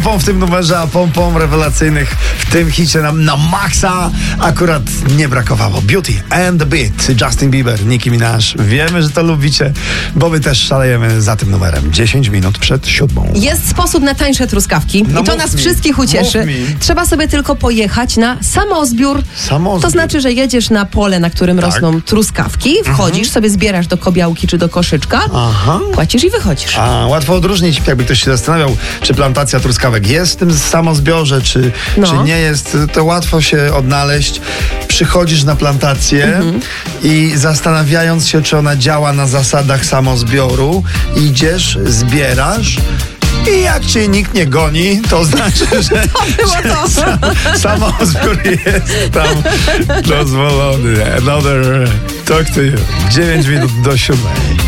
Pompom w tym numerze, a pompom rewelacyjnych w tym hicie na maksa akurat nie brakowało. Beauty and the Beat, Justin Bieber, Nicki Minaj. Wiemy, że to lubicie, bo my też szalejemy za tym numerem. 10 minut przed 7. Jest sposób na tańsze truskawki No i to mów nas mi, wszystkich ucieszy. mów mi. Trzeba sobie tylko pojechać na samozbiór. Samozbiór. To znaczy, że jedziesz na pole, na którym Tak. rosną truskawki, wchodzisz, sobie zbierasz do kobiałki czy do koszyczka, Aha. płacisz i wychodzisz. A, łatwo odróżnić, jakby ktoś się zastanawiał, czy plantacja truskawek jest w tym samozbiorze, czy nie jest, to łatwo się odnaleźć. Przychodzisz na plantację i zastanawiając się, czy ona działa na zasadach samozbioru, idziesz, zbierasz i jak cię nikt nie goni, to znaczy, że, samozbiór jest tam dozwolony. Another talk to you. 9 minut do 7.